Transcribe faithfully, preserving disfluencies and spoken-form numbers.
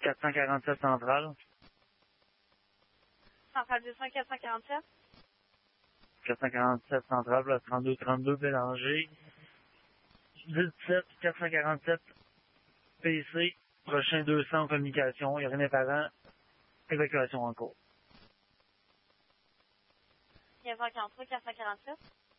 quatre cent quarante-sept centrale. Centrale deux cents, quatre cent quarante-sept. quatre cent quarante-sept centrale, place trente-deux trente-deux Bélanger. dix-sept quatre cent quarante-sept P C, prochain deux cents en communication, il n'y a rien d'apparent, évacuation en cours. quinze heures quarante-trois, quatre cent quarante-sept.